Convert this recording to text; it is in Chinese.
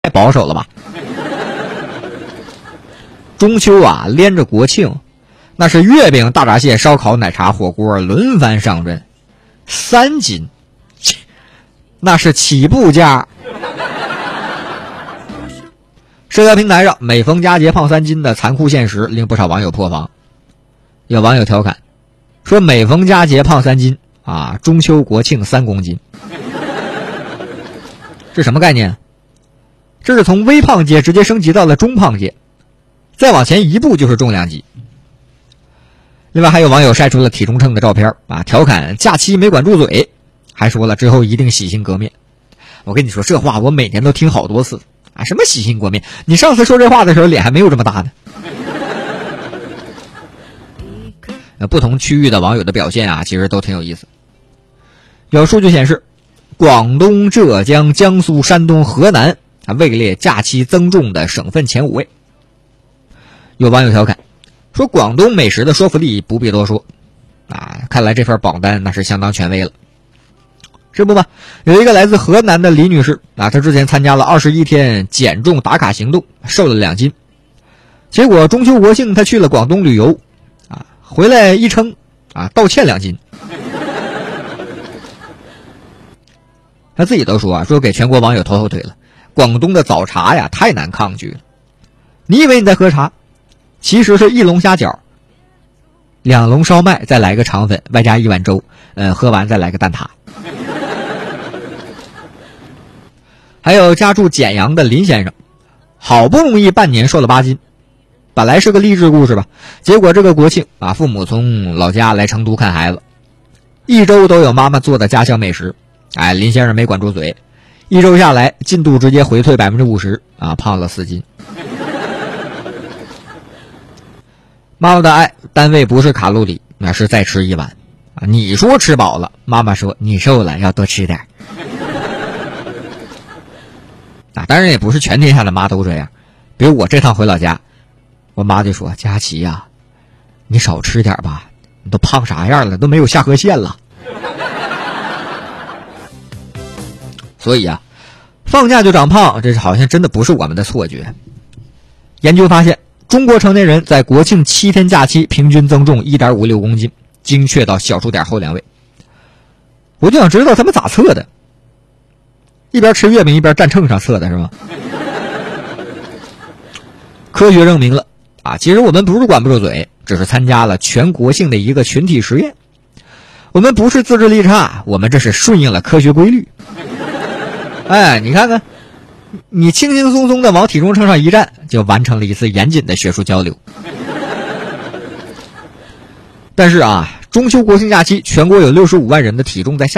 太保守了吧？中秋啊，连着国庆，那是月饼、大闸蟹、烧烤、奶茶、火锅轮番上阵，3斤，那是起步价。社交平台上每逢佳节胖3斤的残酷现实令不少网友破防。有网友调侃说，每逢佳节胖3斤啊，中秋国庆3公斤。这什么概念？这是从微胖界直接升级到了中胖界，再往前一步就是重量级。另外还有网友晒出了体重秤的照片啊，调侃假期没管住嘴，还说了之后一定洗心革面。我跟你说，这话我每年都听好多次啊，什么洗心革面？你上次说这话的时候脸还没有这么大呢。不同区域的网友的表现啊，其实都挺有意思。有数据显示，广东、浙江、江苏、山东、河南位列假期增重的省份前5位。有网友调侃说，广东美食的说服力不必多说啊，看来这份榜单那是相当权威了。是不嘛？有一个来自河南的李女士啊，她之前参加了21天减重打卡行动，瘦了2斤。结果中秋国庆她去了广东旅游啊，回来一称啊，倒欠2斤。她自己都说啊，说给全国网友拖后腿了。广东的早茶呀，太难抗拒了。你以为你在喝茶，其实是1笼虾饺，2笼烧麦，再来个肠粉，外加1碗粥，喝完再来个蛋挞。还有家住简阳的林先生，好不容易半年瘦了8斤，本来是个励志故事吧，结果这个国庆啊，父母从老家来成都看孩子，1周都有妈妈做的家乡美食，哎，林先生没管住嘴，1周下来进度直接回退50%啊，胖了4斤。妈妈的爱单位不是卡路里，那是再吃1碗啊。你说吃饱了，妈妈说你瘦了要多吃点啊。当然也不是全天下的妈都这样，比如我这趟回老家，我妈就说，佳琪呀，你少吃点吧，你都胖啥样了，都没有下颌线了。所以啊，放假就长胖，这好像真的不是我们的错觉。研究发现，中国成年人在国庆7天假期平均增重 1.56 公斤，精确到小数点后2位。我就想知道他们咋测的，一边吃月饼一边站秤上测的是吗？科学证明了啊，其实我们不是管不住嘴，只是参加了全国性的一个群体实验。我们不是自制力差，我们这是顺应了科学规律。哎，你看看，你轻轻松松的往体重秤上一站，就完成了一次严谨的学术交流。但是啊，中秋国庆假期全国有65万人的体重在下